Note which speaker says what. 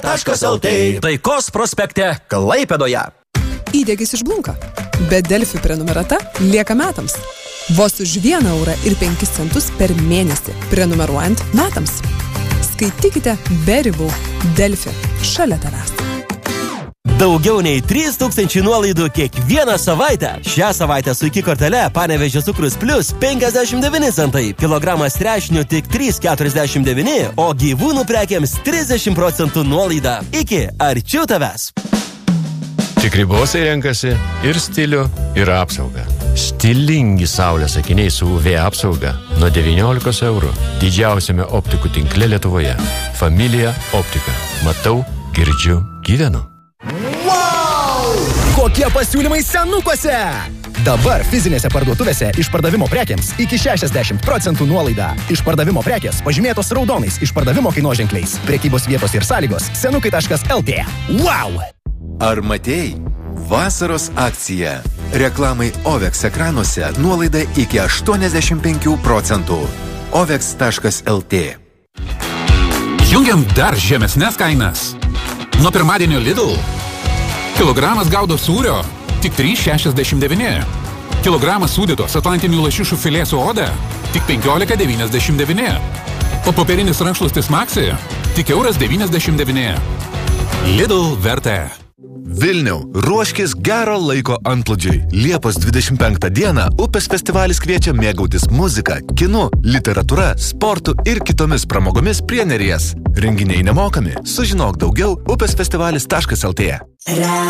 Speaker 1: Delfi.lt. Taikos prospekte Klaipėdoje.
Speaker 2: Įdegis išblunka, bet Delfi prenumerata lieka metams. Vos už 1,05 € per mėnesį, prenumeruojant metams. Skaitykite be ribų. Delfi. Šalia tavęs.
Speaker 3: Daugiau nei 3000 nuolaidų kiekvieną savaitę. Šią savaitę su iki kortele Panevėžio cukrus plus 59 centai. Kilogramas trešnių tik 3,49, o gyvūnų prekiams 30% nuolaida. Iki arčiau tavęs.
Speaker 4: Tikri bosai renkasi ir stilių, ir apsaugą. Stilingi saulės akiniai su UV apsauga nuo 19 €. Didžiausiame optikų tinkle Lietuvoje. Familija optika. Matau, girdžiu, gyvenu.
Speaker 5: Kokie pasiūlymai senukuose? Dabar fizinėse parduotuvėse išpardavimo prekiams iki 60% nuolaida. Išpardavimo prekės pažymėtos raudonais išpardavimo kainoženkliais. Prekybos vietos ir sąlygos senukai.lt. Wow!
Speaker 6: Ar matei? Vasaros akcija. Reklamai OVEX ekranuose nuolaida iki 85%. OVEX.lt.
Speaker 7: Jungiam dar žemesnes kainas. Nuo pirmadienio Lidl. Kilogramas gaudo sūrio tik 3,69. Kilogramas sūdytos atlantinių lašišų filė su oda tik 15,99. O popierinis rankšluostis Maxi tik €1,99. Lidl vertė.
Speaker 8: Vilniau, ruoškis gero laiko antplūdžiui. Liepos 25 dieną Upės festivalis kviečia mėgautis muzika, kinu, literatūra, sportu ir kitomis pramogomis prie Neries. Renginiai nemokami. Sužinok daugiau upėsfestivalis.lt.